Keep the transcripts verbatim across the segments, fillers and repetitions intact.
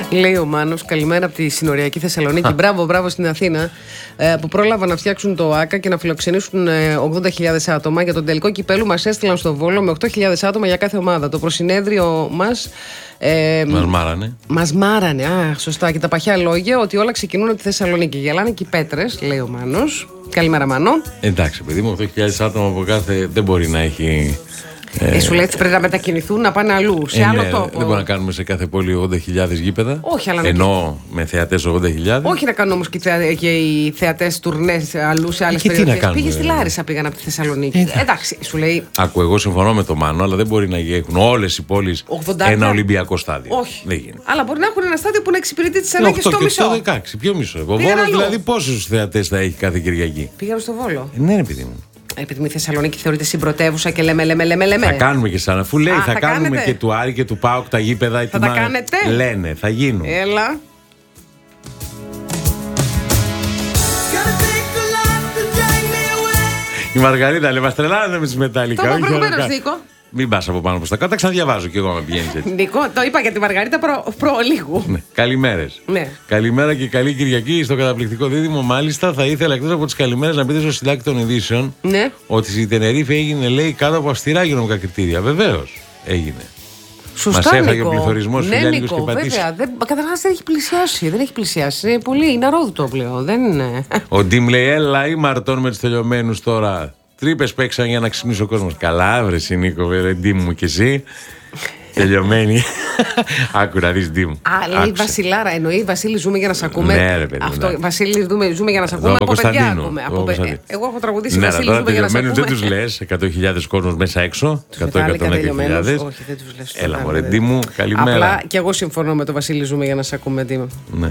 Λέει ο Μάνος, καλημέρα από τη συνοριακή Θεσσαλονίκη. Μπράβο, μπράβο στην Αθήνα ε, που πρόλαβαν να φτιάξουν το ΆΚΑ και να φιλοξενήσουν ε, ογδόντα χιλιάδες άτομα. Για τον τελικό κυπέλου μας έστειλαν στο Βόλο με οκτώ χιλιάδες άτομα για κάθε ομάδα. Το προσυνέδριο μας. Ε, μας μάρανε. Μας μάρανε, α, σωστά. Και τα παχιά λόγια ότι όλα ξεκινούν από τη Θεσσαλονίκη. Γελάνε και οι πέτρες, λέει ο Μάνος. Καλημέρα, Μάνο. Εντάξει, παιδί μου, οκτώ χιλιάδες άτομα από κάθε δεν μπορεί να έχει. Ε, σου λέει έτσι πρέπει να μετακινηθούν να πάνε αλλού, σε ε, άλλο ναι, τόπο. Δεν μπορούμε να κάνουμε σε κάθε πόλη ογδόντα χιλιάδες γήπεδα. Όχι, αλλά ενώ με θεατές ογδόντα χιλιάδες. Όχι να κάνουν όμως και, θεα... και οι θεατές τουρνές αλλού σε άλλες περιοχές. Πήγε στη Λάρισα, πήγαν από τη Θεσσαλονίκη. Ε, Εντάξει, σου λέει. Άκου, εγώ συμφωνώ με τον Μάνο, αλλά δεν μπορεί να έχουν όλες οι πόλεις ογδόντα ένα Ολυμπιακό στάδιο. Όχι. Δεν γίνεται. Αλλά μπορεί να έχουν ένα στάδιο που να εξυπηρετεί τις ανάγκες στο μισό. οκτώ και δεκαέξι, ποιο μισό. Ο Βόλος δηλαδή πόσους θεατές θα έχει κάθε Κυριακή. Πήγαμε στο Βόλο. Ναι, επειδή μου. Επειδή η Θεσσαλονίκη θεωρείται συμπρωτεύουσα και λέμε, λέμε, λέμε, λέμε. Θα κάνουμε και σαν αφού λέει, Α, θα, θα κάνουμε κάνετε. και του Άρη και του ΠΑΟΚ τα γήπεδα. Θα τα κάνετε. Λένε, θα γίνουν. Έλα. Η Μαργαρίτα λέει, μας τρελάνε με τις μετάλλικα. Το είπα προηγουμένως, Νίκο. Μην πας από πάνω προς τα κάτω, τα ξαναδιαβάζω κι εγώ με πηγαίνεις έτσι. Νίκο, το είπα για τη Μαργαρίτα προ, προ λίγου. Ναι. Καλημέρες. Ναι. Καλημέρα και καλή Κυριακή στο καταπληκτικό δίδυμο. Μάλιστα, θα ήθελα εκτός από τις καλημέρες να πείτε στο συντάκτη των ειδήσεων ναι. ότι στη Τενερίφη έγινε, λέει, κάτω από αυστηρά υγειονομικά κριτήρια. Βεβαίως έγινε. Σωστά, μας έφαγε Νίκο. ο πληθωρισμός ναι, φιλιάλικος και πατήσι. Βέβαια. Δεν, καταρχάς δεν έχει πλησιάσει. Δεν έχει πλησιάσει. Είναι πολύ, είναι αρρώδουτο πλέον. Δεν είναι. Ο Ντίμ λέει, έλα ή μαρτών με τους τελειωμένους τώρα. Τρύπες παίξαν για να ξυπνήσει ο κόσμος. Καλά, βρε εσύ Νίκο, βρε Ντίμ μου και εσύ. Τελειωμένη. Άκου να δεις Ντίμ. Α, λέει Βασιλάρα, εννοεί Βασίλη, ζούμε για να σε ακούμε. Ναι, ρε παιδί. Αυτό, ναι. Βασίλη, ζούμε, ζούμε για να σε ακούμε. Από παιδιά ακούμε. Από παι... Εγώ έχω τραγουδήσει ναι, Βασίλη, ζούμε για να σε ακούμε. Δεν τους λες εκατό χιλιάδες κόσμος μέσα έξω. εκατό με εκατόν δέκα χιλιάδες. Όχι, δεν τους λες. Έλα, μωρέ Ντίμ, καλημέρα. Απλά και εγώ συμφωνώ με το Βασίλη, ζούμε για να σε ακούμε, Ντίμ. Ναι.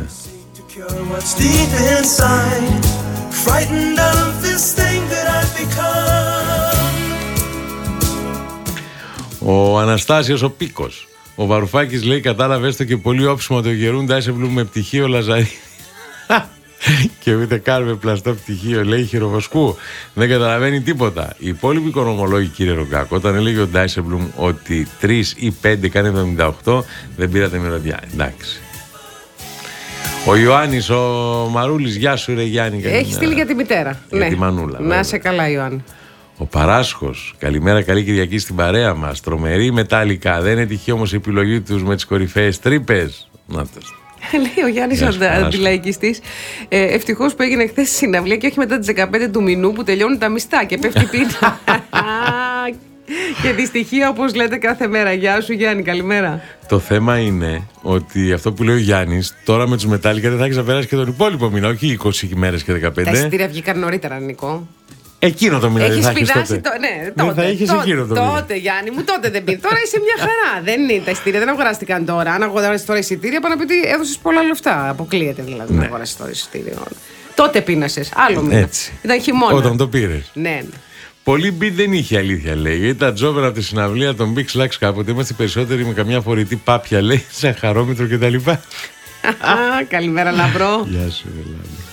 Ο Αναστάσιος ο Πίκος. Ο Βαρουφάκης λέει, κατάλαβε έστω και πολύ όψιμο το γερούν Ντάισεμπλουμ με πτυχίο Λαζαρί. Και ούτε καν με πλαστό πτυχίο, λέει, χειροβοσκού. Δεν καταλαβαίνει τίποτα. Οι υπόλοιποι οικονομολόγοι, κύριε Ρογκάκο, όταν έλεγε ο Ντάισεμπλουμ ότι τρία ή πέντε κάνει εβδομήντα οκτώ, δεν πήρατε μυρωδιά. Εντάξει. Ο Ιωάννης, ο Μαρούλης, γεια σου ρε Γιάννη. Έχει στείλει για τη μητέρα. Για ναι. τη Μανούλα. Να σε καλά, Ιωάννη. Ο Παράσχος, καλημέρα, καλή Κυριακή στην παρέα μας. Τρομερή μετάλλικα. Δεν είναι τυχαία όμως η επιλογή τους με τις κορυφαίες τρύπες. Να το. Λέει ο Γιάννης ο αντιλαϊκιστής. Ε, Ευτυχώς που έγινε χθες συναυλία και όχι μετά τις δεκαπέντε του μηνού που τελειώνουν τα μιστά και πέφτει πίτα. Και δυστυχία, όπως λέτε κάθε μέρα. Γεια σου Γιάννη, καλημέρα. Το θέμα είναι ότι αυτό που λέει ο Γιάννης, τώρα με τους μετάλλικα δεν θα έχεις να περάσει και τον υπόλοιπο μήνα, όχι είκοσι μέρες και δεκαπέντε. Τα εισιτήρια βγήκαν νωρίτερα, Νικό. Εκείνο το μήνα δεν θα έχεις τότε. Το, ναι, δεν τότε, θα έχεις τότε, εκείνο το τότε, μήνα. τότε Γιάννη μου, τότε δεν πήρε. Τώρα είσαι μια χαρά. Δεν είναι τα εισιτήρια, δεν αγοράστηκαν τώρα. Αν αγοράσεις τώρα εισιτήρια, πάνω να πει ότι έδωσες πολλά λεφτά. Αποκλείεται δηλαδή ναι. να αγοράσεις τώρα εισιτήριο. Τότε πίνασες. Άλλο μήνα. Έτσι. Ήταν χειμώνα. Όταν το πήρες. Ναι, ναι. Πολύ μπιτ δεν είχε, αλήθεια λέει. Ήταν τζόβερ από τη συναυλία των Big Slacks κάποτε. Είμαστε περισσότεροι με καμιά φορητή πάπια, λέει, σε χαρόμετρο κτλ. Καλημέρα, λαμπρό. Γεια σου, Ελλάδη.